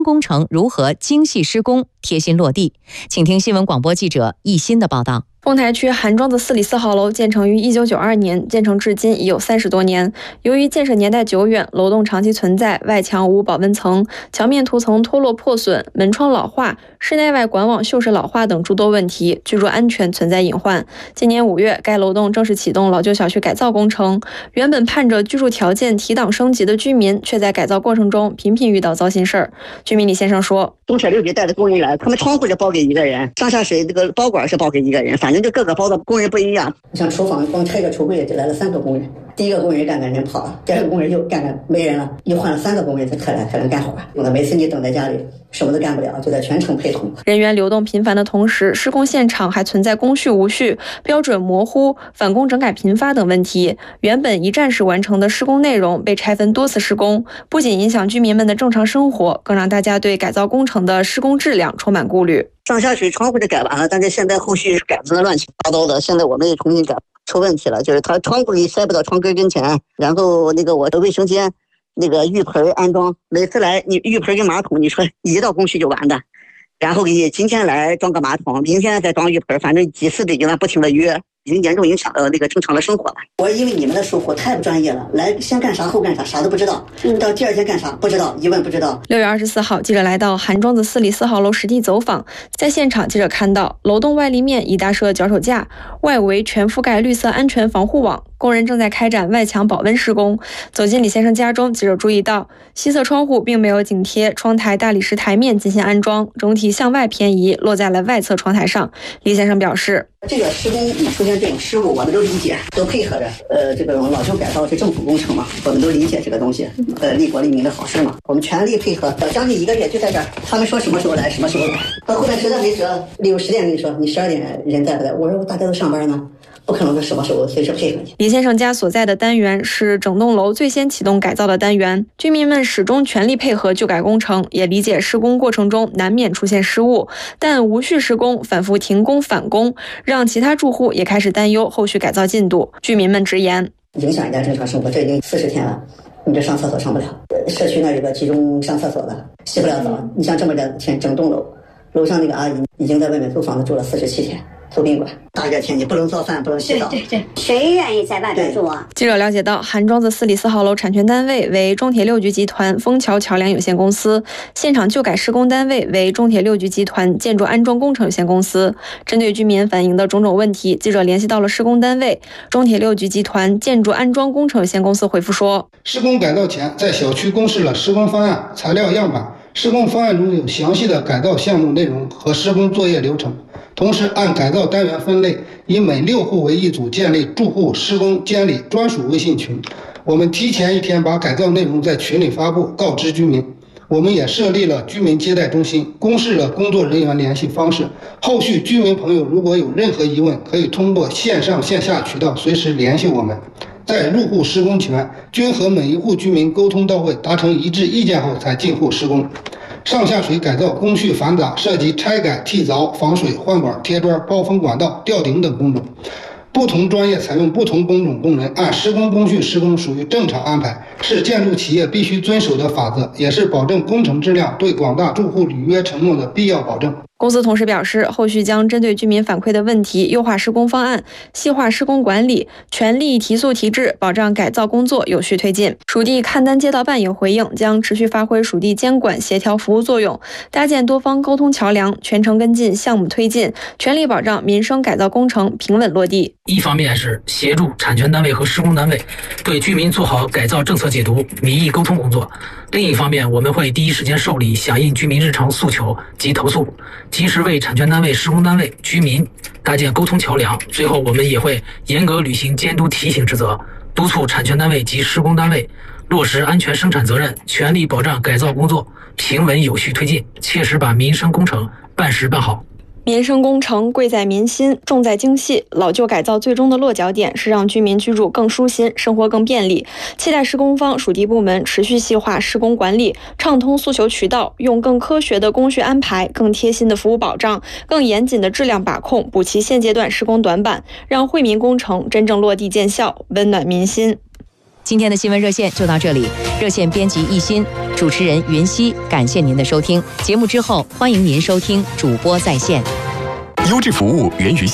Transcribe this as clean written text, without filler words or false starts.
工程如何精细施工、贴心落地？请听新闻广播记者易鑫的报道。 丰台区韩庄子4里4号楼建成于1992年，建成至今已有30多年。由于建设年代久远，楼栋长期存在外墙无保温层、墙面涂层脱落破损、门窗老化、室内外管网锈蚀老化等诸多问题，居住安全存在隐患。今年5月，该楼栋正式启动老旧小区改造工程。原本盼着居住条件提档升级的居民，却在改造过程中频频遇到糟心事儿。居民李先生说：“ 中铁6局带的工人来，他们窗户是包给一个人，上下水这个包管是包给一个人，反正就各个包的工人不一样。像厨房光拆个橱柜就来了3个工人，第一个工人干干人跑了，第二个工人又干干没人了，又换了3个工人才能干活。有的每次你等在家里什么都干不了，就在全程陪同。 人员流动频繁的同时，施工现场还存在工序无序、标准模糊、返工整改频发等问题。原本一站式完成的施工内容被拆分多次施工，不仅影响居民们的正常生活，更让大家对改造工程的施工质量充满顾虑。 上下水窗户就改完了，但是现在后续改的乱七八糟的，现在我们也重新改，出问题了，就是它窗户里塞不到窗根跟前，然后我的卫生间浴盆安装，每次来你浴盆跟马桶，你说一道工序就完的，然后你今天来装个马桶，明天再装浴盆，反正几次得跟他不停的约，已经严重影响到正常的生活了。我因为你们的疏忽太不专业了，来先干啥后干啥，啥都不知道，到第2天干啥不知道，一问不知道。 6月24号，记者来到韩庄子4里4号楼实地走访，在现场，记者看到楼栋外立面已搭设脚手架，外围全覆盖绿色安全防护网，工人正在开展外墙保温施工。走进李先生家中，记者注意到西侧窗户并没有紧贴窗台大理石台面进行安装，整体向外偏移，落在了外侧窗台上。李先生表示， 这个施工出现这种失误，我们都理解，都配合着。这个老旧改造是政府工程嘛，我们都理解这个东西，利国利民的好事嘛，我们全力配合。将近1个月就在这儿，他们说什么时候来什么时候来，到后面实在没辙，例如10点跟你说，你12点人在不在？我说大家都上班呢。不可能是什么时候随时配合你。 李先生家所在的单元是整栋楼最先启动改造的单元，居民们始终全力配合旧改工程，也理解施工过程中难免出现失误，但无序施工、反复停工返工，让其他住户也开始担忧后续改造进度。居民们直言， 影响人家正常生活，这已经40天了，你这上厕所上不了，社区那有个集中上厕所的，洗不了澡。你像这么热天，整栋楼上那个阿姨已经在外面租房子住了47天。住宾馆，大热天你不能做饭，不能洗澡， 对，谁愿意在外边住啊？ 记者了解到，韩庄子4里4号楼产权单位为中铁6局集团枫桥桥梁有限公司，现场旧改施工单位为中铁6局集团建筑安装工程有限公司。针对居民反映的种种问题，记者联系到了施工单位中铁6局集团建筑安装工程有限公司，回复说， 施工改造前在小区公示了施工方案、材料样板，施工方案中有详细的改造项目内容和施工作业流程。同时按改造单元分类，以每6户为一组建立住户施工监理专属微信群。我们提前1天把改造内容在群里发布，告知居民。我们也设立了居民接待中心，公示了工作人员联系方式。后续居民朋友如果有任何疑问，可以通过线上线下渠道随时联系我们。在入户施工前，均和每一户居民沟通到位，达成一致意见后才进户施工。上下水改造工序繁杂，涉及拆改、替凿、防水、换管、贴砖、包封管道、吊顶等工种。不同专业采用不同工种工人，按施工工序施工属于正常安排，是建筑企业必须遵守的法则，也是保证工程质量、对广大住户履约承诺的必要保证。 公司同时表示，后续将针对居民反馈的问题，优化施工方案，细化施工管理，全力提速提质，保障改造工作有序推进。属地看单街道办也回应，将持续发挥属地监管协调服务作用，搭建多方沟通桥梁，全程跟进项目推进，全力保障民生改造工程平稳落地。 一方面是协助产权单位和施工单位对居民做好改造政策解读、民意沟通工作，另一方面我们会第一时间受理响应居民日常诉求及投诉，及时为产权单位、施工单位、居民搭建沟通桥梁。最后，我们也会严格履行监督提醒职责，督促产权单位及施工单位落实安全生产责任，全力保障改造工作平稳有序推进，切实把民生工程办实办好。 民生工程贵在民心，重在精细。老旧改造最终的落脚点是让居民居住更舒心，生活更便利。期待施工方、属地部门持续细化施工管理，畅通诉求渠道，用更科学的工序安排、更贴心的服务保障、更严谨的质量把控，补齐现阶段施工短板，让惠民工程真正落地见效，温暖民心。 今天的新闻热线就到这里，热线编辑一心，主持人云溪，感谢您的收听。节目之后，欢迎您收听主播在线。 优质服务源于